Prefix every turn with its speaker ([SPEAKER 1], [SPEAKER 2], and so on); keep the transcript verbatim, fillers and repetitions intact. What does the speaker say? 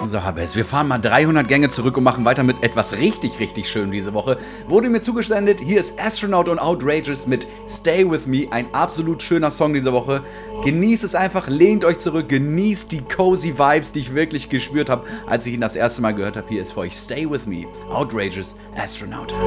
[SPEAKER 1] So, Habes, wir fahren mal dreihundert Gänge zurück und machen weiter mit etwas richtig, richtig schön diese Woche. Wurde mir zugesendet, hier ist Astronaut und Outrageous mit Stay With Me, ein absolut schöner Song diese Woche. Genießt es einfach, lehnt euch zurück, genießt die cozy Vibes, die ich wirklich gespürt habe, als ich ihn das erste Mal gehört habe. Hier ist für euch Stay With Me, Outrageous, Astronaut.